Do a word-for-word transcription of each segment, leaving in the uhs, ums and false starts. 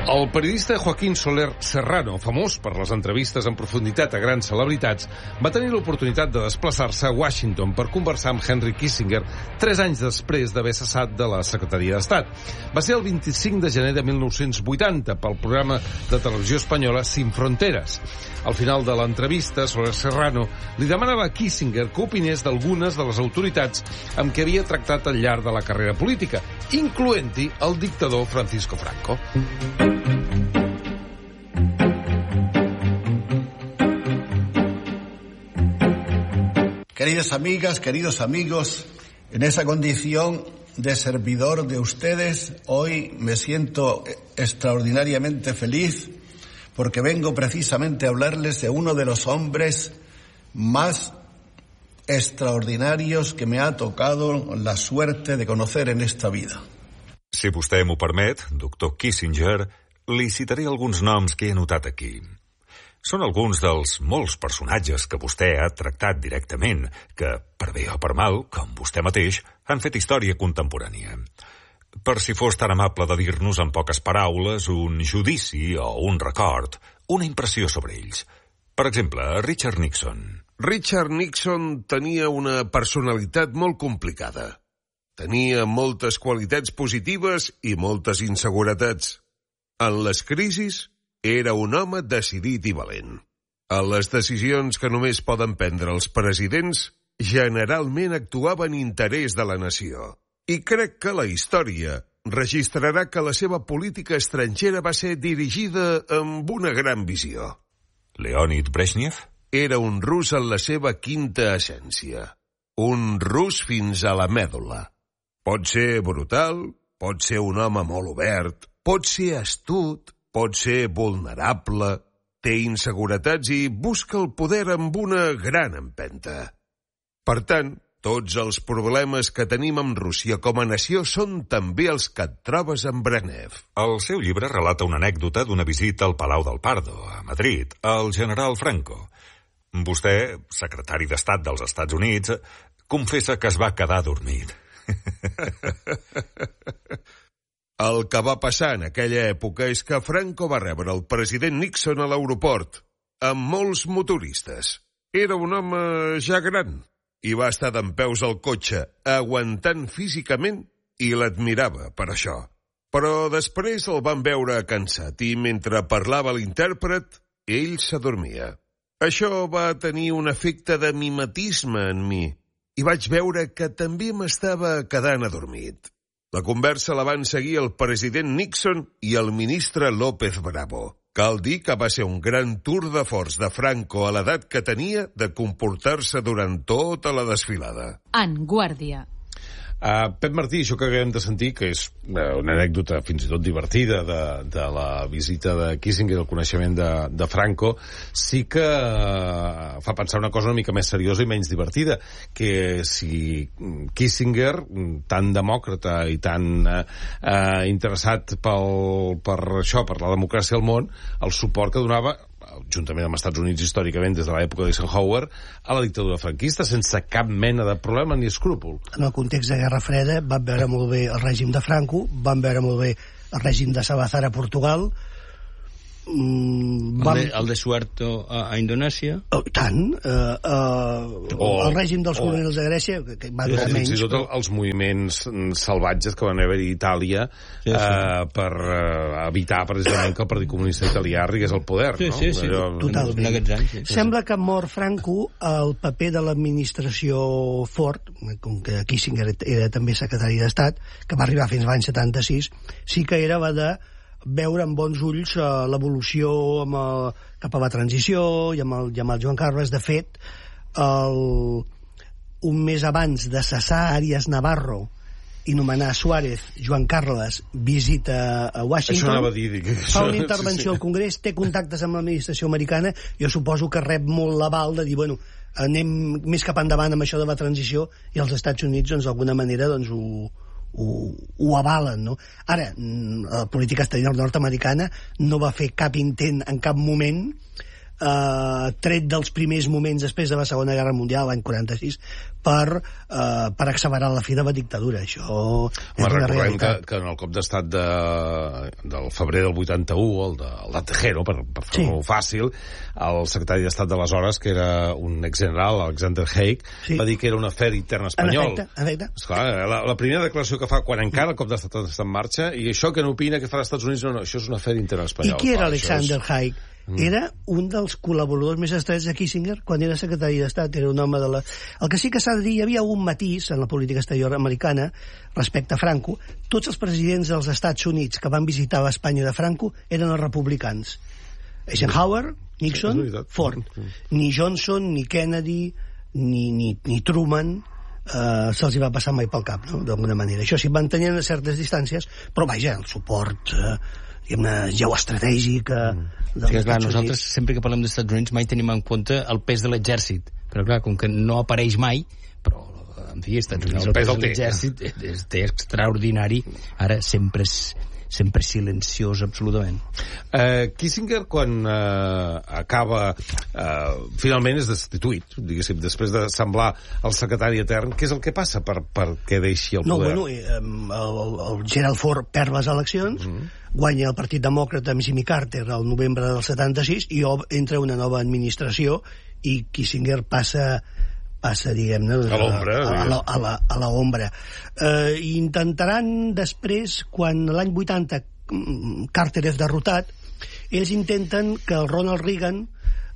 El periodista Joaquín Soler Serrano, famós per les entrevistes en profunditat a grans celebritats, va tenir l'oportunitat de desplaçar-se a Washington per conversar amb Henry Kissinger tres anys després d'haver cessat de la Secretaria d'Estat. Va ser el vint-i-cinc de gener de mil nou-cents vuitanta pel programa de televisió espanyola Sin Fronteras. Al final de l'entrevista, Soler Serrano li demanava a Kissinger que opinés d'algunes de les autoritats amb què havia tractat al llarg de la carrera política, incloent-hi el dictador Francisco Franco. Queridas amigas, queridos amigos, en esa condición de servidor de ustedes, hoy me siento extraordinariamente feliz porque vengo precisamente a hablarles de uno de los hombres más extraordinarios que me ha tocado la suerte de conocer en esta vida. Si vostè m'ho permet, doctor Kissinger, li citaré alguns noms que he anotat aquí. Són alguns dels molts personatges que vostè ha tractat directament, que, per bé o per mal, com vostè mateix, han fet història contemporània. Per si fos tan amable de dir-nos en poques paraules un judici o un record, una impressió sobre ells. Per exemple, Richard Nixon. Richard Nixon tenia una personalitat molt complicada. Tenia moltes qualitats positives i moltes inseguretats. En les crisis, era un home decidit i valent. En les decisions que només poden prendre els presidents, generalment actuava en interès de la nació. I crec que la història registrarà que la seva política estrangera va ser dirigida amb una gran visió. Leonid Brezhnev? Era un rus en la seva quinta essència. Un rus fins a la mèdula. Pot ser brutal, pot ser un home molt obert, pot ser astut, pot ser vulnerable, té inseguretats i busca el poder amb una gran empenta. Per tant, tots els problemes que tenim amb Rússia com a nació són també els que et trobes amb Brezhnev. El seu llibre relata una anècdota d'una visita al Palau del Pardo, a Madrid, al general Franco. Vostè, secretari d'Estat dels Estats Units, confessa que es va quedar adormit. El que va passar en aquella època és que Franco va rebre el president Nixon a l'aeroport, amb molts motoristes. Era un home ja gran i va estar dempeus al cotxe, aguantant físicament, i l'admirava per això. Però després el van veure cansat i mentre parlava l'intèrpret, ell s'adormia. Això va tenir un efecte de mimetisme en mi i vaig veure que també m'estava quedant adormit. La conversa la van seguir el president Nixon i el ministre López Bravo. Cal dir que va ser un gran tour de forç de Franco a l'edat que tenia de comportar-se durant tota la desfilada. En guàrdia. Uh, Pep Martí, això que acabem de sentir, que és uh, una anècdota fins i tot divertida de, de la visita de Kissinger, el coneixement de, de Franco, sí que uh, fa pensar una cosa una mica més seriosa i menys divertida, que si Kissinger, tan demòcrata i tan uh, uh, interessat pel, per això, per la democràcia al món, el suport que donava, juntament amb els Estats Units històricament des de l'època d'Eisenhower, a la dictadura franquista, sense cap mena de problema ni escrúpol. En el context de Guerra Freda van veure molt bé el règim de Franco, van veure molt bé el règim de Salazar a Portugal, Mm, vam... el, de, el de Suharto a, a Indonèsia. Oh, tant. Uh, uh, oh, el règim dels colonials de Grècia, que, que va durar menys. Fins i tot el, els moviments salvatges que van haver a Itàlia sí, sí. Uh, per uh, evitar precisament que el Partit Comunista Italià arribés al poder. Sí, no? sí, sí. Allò... Totalment. Anys, sí, sí. Sembla que mor Franco el paper de l'administració Ford, com que Kissinger era també secretari d'Estat, que va arribar fins l'any setanta-sis, sí que era va de veure amb bons ulls uh, l'evolució amb el, cap a la transició i amb el, i amb el Joan Carles. De fet, el, un mes abans de cessar Arias Navarro i nomenar Suárez, Joan Carles visita a Washington. Això anava a dir, que això... fa una intervenció sí, sí. al Congrés, té contactes amb l'administració americana, jo suposo que rep molt l'aval de dir, bueno, anem més cap endavant amb això de la transició, i els Estats Units, doncs, d'alguna manera, doncs, ho Ho, ho avalen, no? Ara, la política exterior nord-americana no va fer cap intent en cap moment eh, tret dels primers moments després de la Segona Guerra Mundial, l'any quaranta-sis, per, eh, per accelerar la fi de la dictadura. Això és una realitat. Recordem que, que en el cop d'estat de, del febrer del vuitanta-u, el de, el de Tejero, per, per fer-ho sí. fàcil, el secretari d'Estat d'aleshores, que era un exgeneral, Alexander Haig, sí. va dir que era un afer intern espanyol. En efecte, en efecte. Esclar, la, la primera declaració que fa quan encara el cop d'estat està en marxa, i això que no opina que fa als Estats Units, no, no, això és un afer intern espanyol. I qui era Clar, Alexander és... Haig? Mm. Era un dels col·laboradors més estrets de Kissinger quan era secretari d'Estat, era un home de la... El que sí que s'ha de dir, hi havia un matís en la política exterior americana respecte a Franco. Tots els presidents dels Estats Units que van visitar l'Espanya de Franco eren els republicans. Eisenhower, Nixon, sí, Ford. Ni Johnson, ni Kennedy, ni, ni, ni Truman eh, se'ls hi va passar mai pel cap, no? D'alguna manera. Això sí, van tenir certes distàncies, però vaja, el suport... Eh, diguem-ne, geoestratègic mm. dels sí, clar, Estats nosaltres Units. sempre que parlem dels Estats Units mai tenim en compte el pes de l'exèrcit, però clar, com que no apareix mai, però en fi, Estats Units el, el pes de l'exèrcit és, és extraordinari, ara sempre és sempre silenciós, absolutament. Uh, Kissinger, quan uh, acaba, uh, finalment és destituït, diguéssim, després de semblar el secretari etern, què és el que passa per, per què deixi el no, poder? No, bueno, eh, el, el Gerald Ford perd les eleccions, mm -hmm. guanya el Partit Demòcrata amb Jimmy Carter el novembre del setanta-sis i entra una nova administració i Kissinger passa passa, diguem-ne, a l'ombra, a, a, a, la, a la ombra. Eh, intentaran després, quan l'any vuitanta Carter és derrotat, ells intenten que el Ronald Reagan,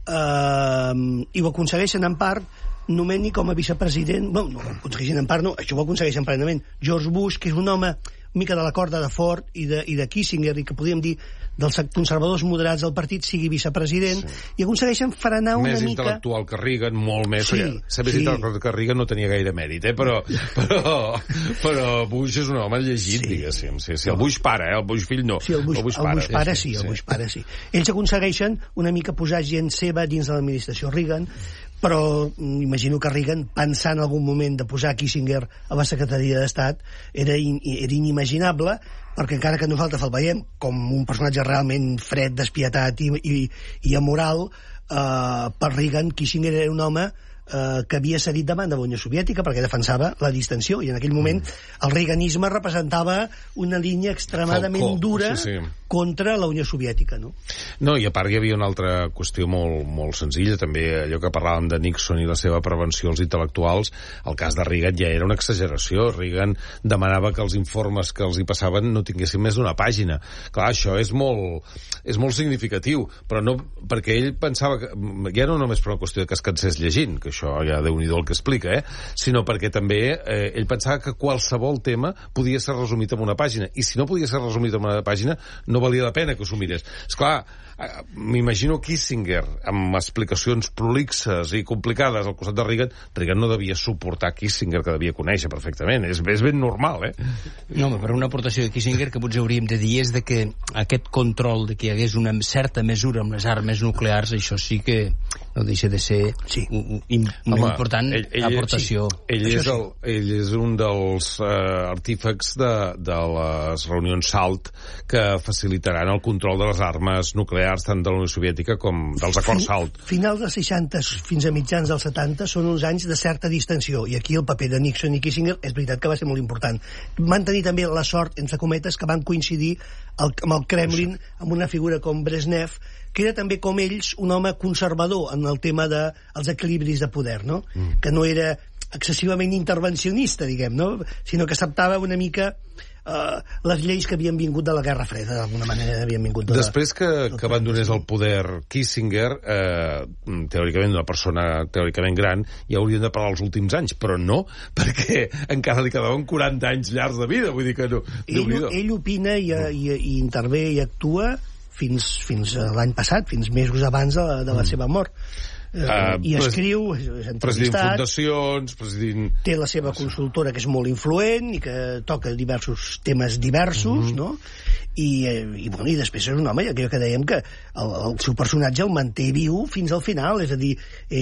eh, i ho aconsegueixen en part, nomeni com a vicepresident, bueno, no ho aconsegueixen en part, no, això ho aconsegueixen plenament, George Bush, que és un home una mica de la corda de Ford i de, i de Kissinger, i que podríem dir dels conservadors moderats del partit, sigui vicepresident, sí. i aconsegueixen frenar una més mica... Més intel·lectual que Reagan, molt més... Sí, ser més sí. intel·lectual que Reagan no tenia gaire mèrit, eh? però, però, però Bush és un home llegit, sí. diguéssim. Sí, sí, el Bush pare, eh? El Bush fill no. Sí, el Bush, el Bush pare, el Bush pare sí, sí, el Bush pare sí. Ells aconsegueixen una mica posar gent seva dins de l'administració Reagan, però imagino que Reagan, pensant en algun moment de posar Kissinger a la secretaria d'Estat, era, in, era inimaginable, perquè encara que nosaltres el veiem com un personatge realment fred, despietat i, i, i amoral, eh, per Reagan Kissinger era un home eh, que havia cedit davant de la Unió Soviètica perquè defensava la distensió, i en aquell moment el reaganisme representava una línia extremadament Falcó, dura sí, sí. contra la Unió Soviètica, no? No, i a part hi havia una altra qüestió molt, molt senzilla, també allò que parlàvem de Nixon i la seva prevenció als intel·lectuals, el cas de Reagan ja era una exageració. Reagan demanava que els informes que els hi passaven no tinguessin més d'una pàgina. Clar, això és molt, és molt significatiu, però no, perquè ell pensava que, ja no només per una qüestió de que es cansés llegint, que això ja Déu-n'hi-do el que explica, eh? sinó perquè també eh, ell pensava que qualsevol tema podia ser resumit en una pàgina, i si no podia ser resumit en una pàgina no valia la pena que s'ho mirés. Esclar, m'imagino Kissinger amb explicacions prolixes i complicades al costat de Reagan. Reagan no devia suportar Kissinger, que devia conèixer perfectament. És, és ben normal, eh? No, però una aportació de Kissinger que potser hauríem de dir és de que aquest control de que hi hagués una certa mesura amb les armes nuclears, això sí que no deixa de ser sí. un, un, una Home, important ell, ell, Sí. aportació. Ell, és el, ell és un dels uh, artífecs de, de les reunions SALT que facilitaran el control de les armes nuclears tant de la Unió Soviètica com dels acords SALT. Finals dels seixanta fins a mitjans dels setanta són uns anys de certa distensió, i aquí el paper de Nixon i Kissinger és veritat que va ser molt important. Van tenir també la sort, entre cometes, que van coincidir el, amb el Kremlin, amb una figura com Brezhnev, que era també com ells un home conservador en el tema dels de, equilibris de poder, no? Mm. Que no era excessivament intervencionista, diguem, no? Sinó que acceptava una mica uh, les lleis que havien vingut de la Guerra Freda, d'alguna manera havien vingut de... Després que, que abandonés el poder Kissinger, eh, teòricament una persona teòricament gran, ja haurien de parlar els últims anys, però no, perquè encara li quedaven quaranta anys llargs de vida, vull dir que no... Ell, ell opina i, i, i intervé i actua fins, fins l'any passat, fins mesos abans de la, de la seva mort. Uh, I escriu, és president fundacions, president... té la seva consultora, que és molt influent i que toca diversos temes diversos, mm -hmm. no? I, i, bueno, i després és un home, allò que dèiem, que el, el seu personatge el manté viu fins al final, és a dir, ell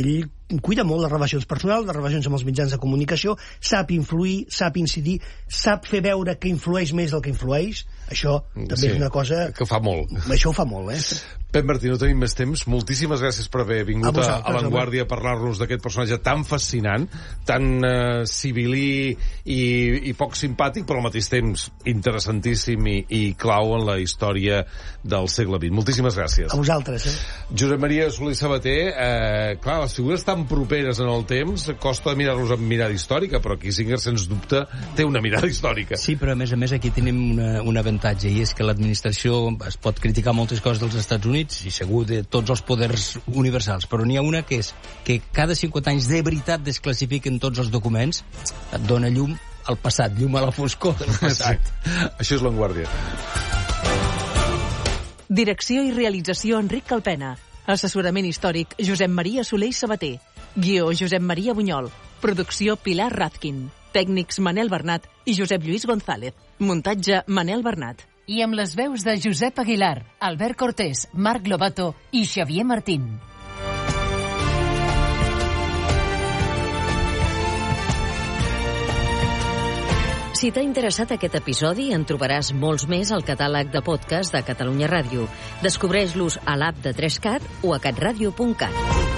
cuida molt les relacions personals, les relacions amb els mitjans de comunicació, sap influir, sap incidir, sap fer veure que influeix més del que influeix. Això també sí, és una cosa... que fa molt. Això ho fa molt, eh? Pep Martí, no tenim més temps. Moltíssimes gràcies per haver vingut a, a l'Avantguàrdia a parlar-nos d'aquest personatge tan fascinant, tan uh, civilí i, i poc simpàtic, però al mateix temps interessantíssim i, i clau en la història del segle vint. Moltíssimes gràcies. A vosaltres, eh? Josep Maria Soler Sabater, eh, clar, les figures tan properes en el temps, costa de mirar-los amb mirada històrica, però Kissinger, sens dubte, té una mirada històrica. Sí, però a més a més aquí tenim una, un avantatge, i és que l'administració es pot criticar moltes coses dels Estats Units, i segur de tots els poders universals, però n'hi ha una que és que cada cinquanta anys de veritat desclassifiquen tots els documents, et dona llum al passat, llum a la foscor del passat. Sí. Això és l'Avantguàrdia. Direcció i realització Enric Calpena. Assessorament històric Josep Maria Soler i Sabater. Guió Josep Maria Bunyol. Producció Pilar Ratkin. Tècnics Manel Bernat i Josep Lluís González. Muntatge Manel Bernat. I amb les veus de Josep Aguilar, Albert Cortés, Marc Lobato i Xavier Martín. Si t'ha interessat aquest episodi, en trobaràs molts més al catàleg de podcast de Catalunya Ràdio. Descobreix-los a l'app de tres cat o a catradio punt cat.